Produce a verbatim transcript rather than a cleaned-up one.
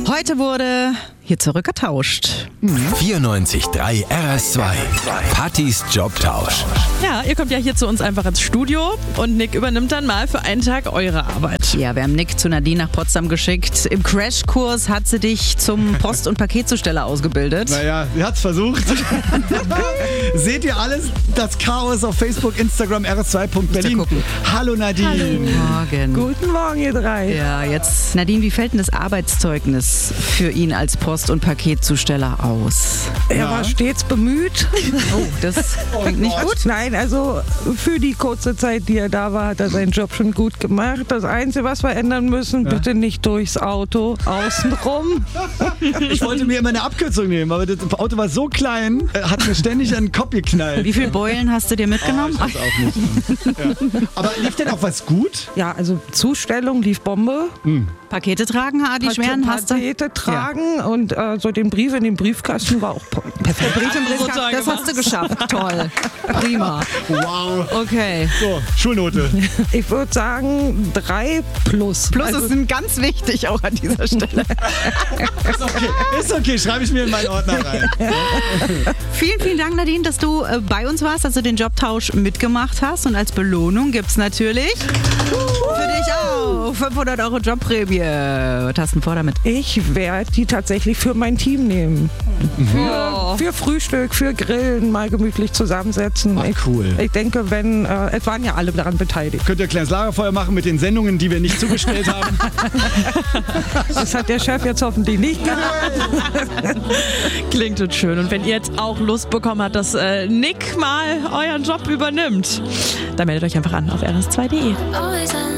Heute wurde hier zurückgetauscht. vierundneunzig Komma drei R S zwei. Pattys Jobtausch. Ja, ihr kommt ja hier zu uns einfach ins Studio und Nick übernimmt dann mal für einen Tag eure Arbeit. Ja, wir haben Nick zu Nadine nach Potsdam geschickt. Im Crashkurs hat sie dich zum Post- und Paketzusteller ausgebildet. Naja, sie hat's versucht. Seht ihr alles? Das Chaos auf Facebook, Instagram, R S zwei Punkt Berlin. Hallo Nadine. Hallo. Morgen. Guten Morgen, ihr drei. Ja, jetzt, Nadine, wie fällt denn das Arbeitszeugnis für ihn als Post- und Paketzusteller aus? Er Ja. war stets bemüht. Oh, das klingt nicht gut. Nein, also für die kurze Zeit, die er da war, hat er seinen Job schon gut gemacht. Das Einzige, was wir ändern müssen, bitte nicht durchs Auto, außenrum. Ich wollte mir immer eine Abkürzung nehmen, aber das Auto war so klein, äh, hat mir ständig an den Kopf geknallt. Wie viele Beulen hast du dir mitgenommen? Ich weiß auch nicht. Ja. Aber lief denn auch was gut? Ja, also Zustellung lief Bombe. Pakete tragen, ha, die schweren hast du? Pakete tragen und äh, so den Brief in den Briefkasten war auch po- perfekt. Brief im Briefkasten, toll das hast du geschafft. Toll. Prima. Wow. Okay. So, Schulnote. Ich würde sagen drei plus. Plus also, ist ganz wichtig auch an dieser Stelle. Ist okay, ist okay, schreibe ich mir in meinen Ordner rein. Vielen, vielen Dank, Nadine, dass du äh, bei uns warst, dass du den Jobtausch mitgemacht hast. Und als Belohnung gibt es natürlich für dich auch fünfhundert Euro Jobprämie. Was hast du denn vor damit? ich werde die tatsächlich für mein Team nehmen. Für, für Frühstück, für Grillen, mal gemütlich zusammensetzen. Ach, ich, cool. ich denke, wenn, äh, es waren ja alle daran beteiligt. Könnt ihr ein kleines Lagerfeuer machen mit den Sendungen, die wir nicht zugestellt haben? Das hat der Chef jetzt hoffentlich nicht gehört. Klingt das schön. Und wenn ihr jetzt auch Lust bekommen habt, dass äh, Nick mal euren Job übernimmt, dann meldet euch einfach an auf r s zwei punkt d e. Always on